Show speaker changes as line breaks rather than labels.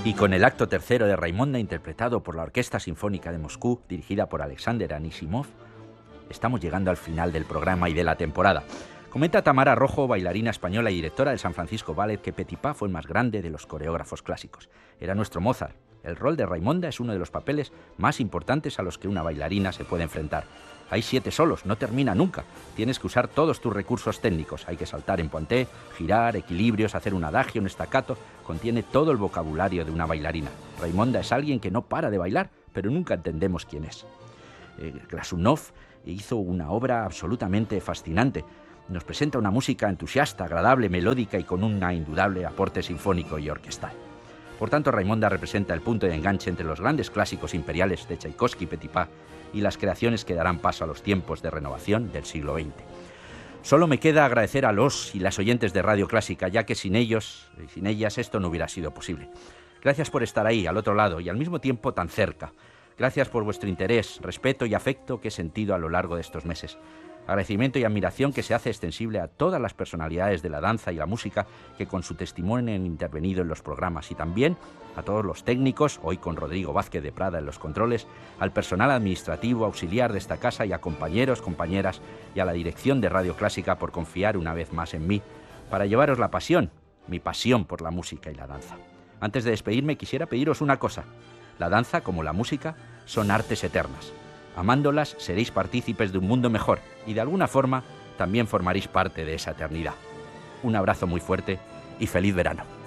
Y con el acto tercero de Raimonda, interpretado por la Orquesta Sinfónica de Moscú, dirigida por Alexander Anisimov, estamos llegando al final del programa y de la temporada. Comenta Tamara Rojo, bailarina española y directora del San Francisco Ballet, que Petipa fue el más grande de los coreógrafos clásicos. Era nuestro Mozart. El rol de Raimonda es uno de los papeles más importantes a los que una bailarina se puede enfrentar. Hay 7 solos, no termina nunca. Tienes que usar todos tus recursos técnicos. Hay que saltar en pointé, girar, equilibrios, hacer un adagio, un staccato. Contiene todo el vocabulario de una bailarina. Raimonda es alguien que no para de bailar, pero nunca entendemos quién es. Glazunov hizo una obra absolutamente fascinante. Nos presenta una música entusiasta, agradable, melódica y con un indudable aporte sinfónico y orquestal. Por tanto, Raimonda representa el punto de enganche entre los grandes clásicos imperiales de Tchaikovsky y Petipa y las creaciones que darán paso a los tiempos de renovación del siglo XX. Solo me queda agradecer a los y las oyentes de Radio Clásica, ya que sin ellos y sin ellas esto no hubiera sido posible. Gracias por estar ahí, al otro lado, y al mismo tiempo tan cerca. Gracias por vuestro interés, respeto y afecto que he sentido a lo largo de estos meses. Agradecimiento y admiración que se hace extensible a todas las personalidades de la danza y la música que con su testimonio han intervenido en los programas, y también a todos los técnicos, hoy con Rodrigo Vázquez de Prada en los controles, al personal administrativo auxiliar de esta casa y a compañeros, compañeras y a la dirección de Radio Clásica por confiar una vez más en mí para llevaros la pasión, mi pasión por la música y la danza. Antes de despedirme quisiera pediros una cosa. La danza, como la música, son artes eternas. Amándolas seréis partícipes de un mundo mejor y de alguna forma también formaréis parte de esa eternidad. Un abrazo muy fuerte y feliz verano.